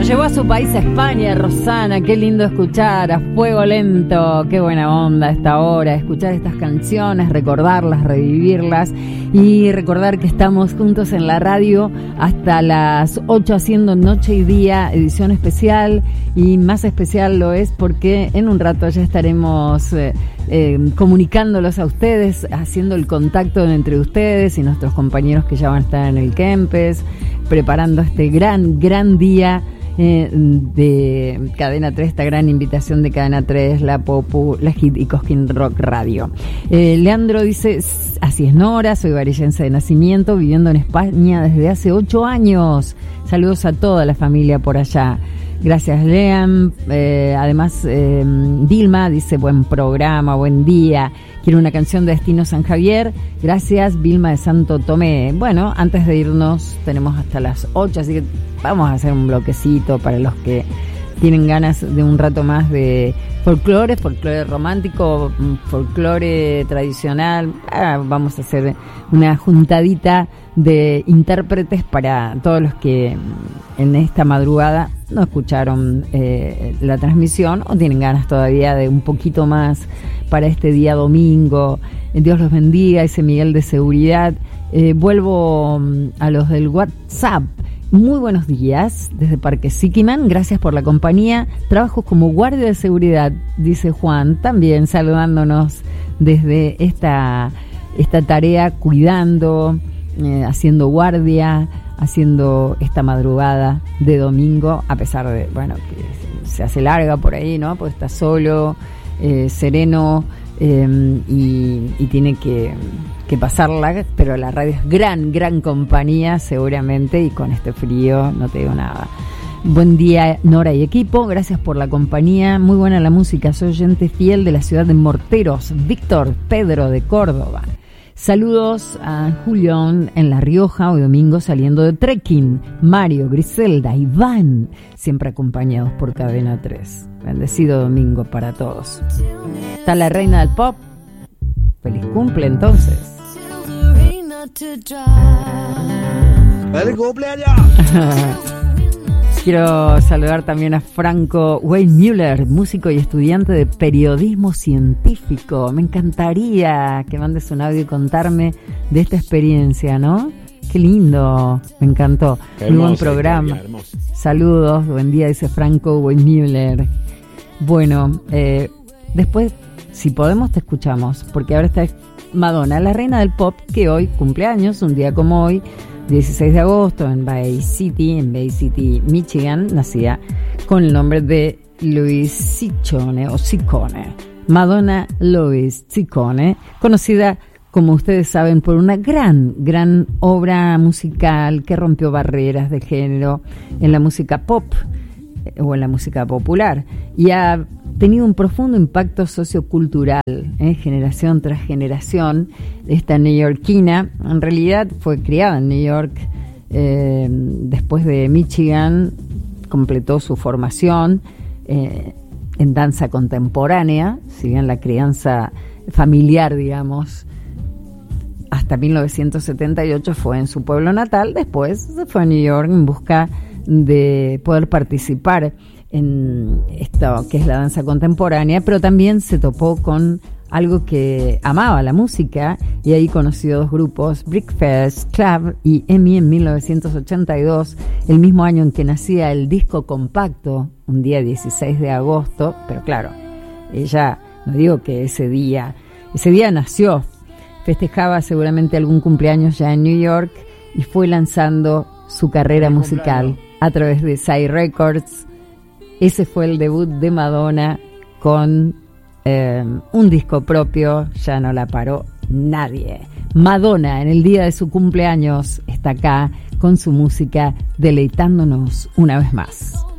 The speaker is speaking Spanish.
Nos llevó a su país, a España, Rosana. Qué lindo escuchar a Fuego Lento. Qué buena onda esta hora, escuchar estas canciones, recordarlas, revivirlas y recordar que estamos juntos en la radio hasta las 8 haciendo Noche y Día, edición especial, y más especial lo es porque en un rato ya estaremos comunicándolos a ustedes, haciendo el contacto entre ustedes y nuestros compañeros que ya van a estar en el Kempes, preparando este gran día de Cadena 3, esta gran invitación de Cadena 3, La Popu, La Hit y Cosquín Rock Radio. Leandro dice, así es Nora, soy varillense de nacimiento, viviendo en España desde hace 8 años. Saludos a toda la familia por allá. Gracias, Leam. Además, Dilma dice, buen programa, buen día. Quiero una canción de Destino San Javier. Gracias, Vilma de Santo Tomé. Bueno, antes de irnos, tenemos hasta las 8, así que vamos a hacer un bloquecito para los que tienen ganas de un rato más de folclore romántico, folclore tradicional. Vamos a hacer una juntadita de intérpretes para todos los que en esta madrugada no escucharon la transmisión o tienen ganas todavía de un poquito más para este día domingo. Dios los bendiga, dice Miguel de Seguridad. Vuelvo a los del WhatsApp. Muy buenos días desde Parque Siquiman, gracias por la compañía. Trabajo como guardia de seguridad, dice Juan, también saludándonos desde esta tarea, cuidando, haciendo guardia, haciendo esta madrugada de domingo, a pesar de, bueno, que se hace larga por ahí, ¿no? Porque está solo, sereno, y tiene que pasarla, pero la radio es gran compañía seguramente, y con este frío no te digo nada. Buen día, Nora y equipo, gracias por la compañía, muy buena la música, soy oyente fiel de la ciudad de Morteros, Víctor Pedro de Córdoba. Saludos a Julián en La Rioja, hoy domingo saliendo de trekking, Mario, Griselda, Iván, siempre acompañados por Cadena 3. Bendecido domingo para todos. Está la reina del pop. Feliz cumple entonces. ¡Feliz cumpleaños! Quiero saludar también a Franco Weymüller, músico y estudiante de periodismo científico. Me encantaría que mandes un audio y contarme de esta experiencia, ¿no? Qué lindo, me encantó. Qué muy buen programa. Saludos, buen día, dice Franco Weymüller. Bueno, después, si podemos, te escuchamos, porque ahora está Madonna, la reina del pop, que hoy cumpleaños, un día como hoy, 16 de agosto, en Bay City, Michigan, nacida con el nombre de Louise Ciccone o Ciccone. Madonna Louise Ciccone, conocida, como ustedes saben, por una gran obra musical que rompió barreras de género en la música pop o en la música popular, y ha tenido un profundo impacto sociocultural, generación tras generación. Esta neoyorquina, en realidad fue criada en New York, después de Michigan, completó su formación en danza contemporánea, si bien la crianza familiar, digamos, hasta 1978 fue en su pueblo natal. Después se fue a New York en busca de poder participar en esto que es la danza contemporánea, pero también se topó con algo que amaba, la música, y ahí conoció dos grupos, Breakfast Club y EMI, en 1982, el mismo año en que nacía el disco compacto, un día 16 de agosto, pero claro, ella, no digo que ese día nació, festejaba seguramente algún cumpleaños ya en New York y fue lanzando su carrera musical a través de Side Records. Ese fue el debut de Madonna con un disco propio, ya no la paró nadie. Madonna, en el día de su cumpleaños, está acá con su música, deleitándonos una vez más.